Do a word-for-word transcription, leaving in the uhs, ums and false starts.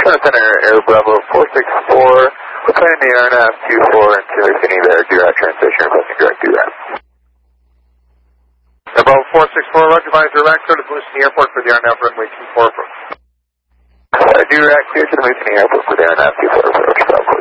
Center Center, Air Bravo four six four. We're planning the R N F two four and Taylor Finney there, direct transition, requesting direct direct. Air Bravo four six four, Roger, advise direct, clear to the Houston Airport for the R N F runway two four approach. Uh, direct, clear to the Houston Airport for the R N F two four approach, Bravo.